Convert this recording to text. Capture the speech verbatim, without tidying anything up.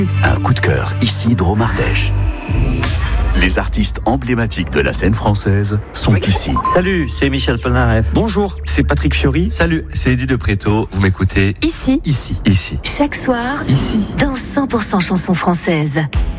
Un coup de cœur, ici Drôme Ardèche. Les artistes emblématiques de la scène française sont ici. Salut, c'est Michel Polnareff. Bonjour, c'est Patrick Fiori. Salut, c'est Eddie de Préto. Vous m'écoutez Ici. Ici. Ici. Chaque soir. Ici. Dans cent pour cent chansons françaises.